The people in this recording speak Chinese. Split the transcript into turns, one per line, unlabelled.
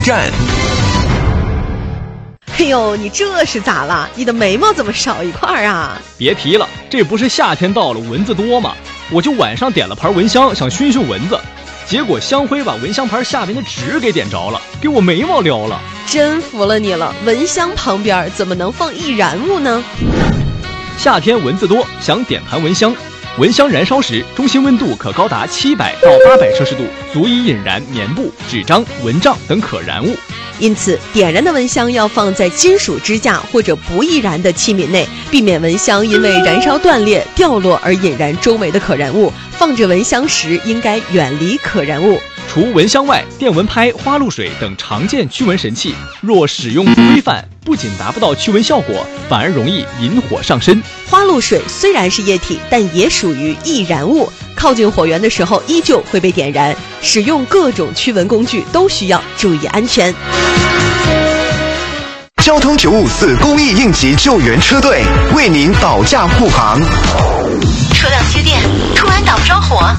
站。
哎呦，你这是咋了？你的眉毛怎么少一块啊？
别提了，这不是夏天到了蚊子多吗？我就晚上点了盘蚊香，想熏熏蚊子，结果香灰把蚊香盘下边的纸给点着了，给我眉毛撩了。
真服了你了，蚊香旁边怎么能放易燃物呢？
夏天蚊子多，想点盘蚊香。蚊香燃烧时，中心温度可高达700到800摄氏度，足以引燃棉布、纸张、蚊帐等可燃物。
因此，点燃的蚊香要放在金属支架或者不易燃的器皿内，避免蚊香因为燃烧断裂、掉落而引燃周围的可燃物。放置蚊香时，应该远离可燃物。
除蚊香外，电蚊拍、花露水等常见驱蚊神器，若使用不规范，不仅达不到驱蚊效果，反而容易引火上身。
花露水虽然是液体，但也属于易燃物，靠近火源的时候依旧会被点燃。使用各种驱蚊工具都需要注意安全。
交通954公益应急救援车队为您保驾护航。
车辆接电，突然打不着火，